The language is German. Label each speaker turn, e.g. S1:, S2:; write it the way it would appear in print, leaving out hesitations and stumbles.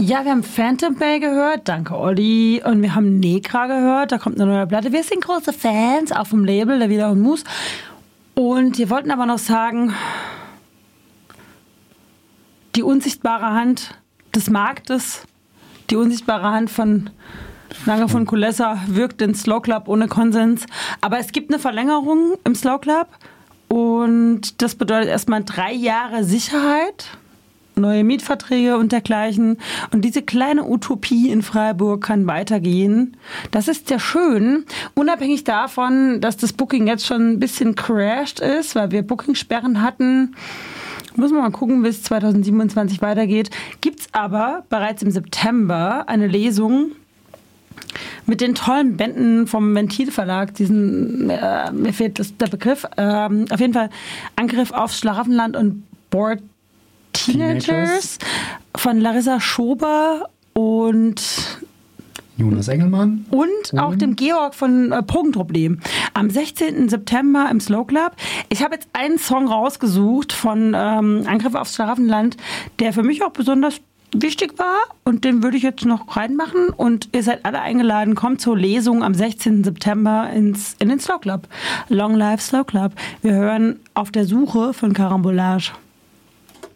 S1: Ja, wir haben Phantom Bay gehört, danke Olli. Und wir haben Negra gehört, da kommt eine neue Platte. Wir sind große Fans, auch vom Label, der Wieder und Mus. Und wir wollten aber noch sagen, die unsichtbare Hand des Marktes, die unsichtbare Hand von Lange von Kulessa wirkt in Slow Club ohne Konsens. Aber es gibt eine Verlängerung im Slow Club und das bedeutet erstmal 3 Jahre Sicherheit, neue Mietverträge und dergleichen. Und diese kleine Utopie in Freiburg kann weitergehen. Das ist sehr schön, unabhängig davon, dass das Booking jetzt schon ein bisschen crashed ist, weil wir Bookingsperren hatten. Muss man mal gucken, wie es 2027 weitergeht. Gibt es aber bereits im September eine Lesung mit den tollen Bänden vom Ventil-Verlag, mir fehlt der Begriff, auf jeden Fall Angriff auf Schlaraffenland und Bored Teenagers von Larissa Schober und
S2: Jonas Engelmann.
S1: Und auch dem Georg von Pogenproblem. Am 16. September im Slow Club. Ich habe jetzt einen Song rausgesucht von Angriff aufs Schlaraffenland, der für mich auch besonders wichtig war. Und den würde ich jetzt noch reinmachen. Und ihr seid alle eingeladen. Kommt zur Lesung am 16. September in den Slow Club. Long Life Slow Club. Wir hören Auf der Suche von Karambolage.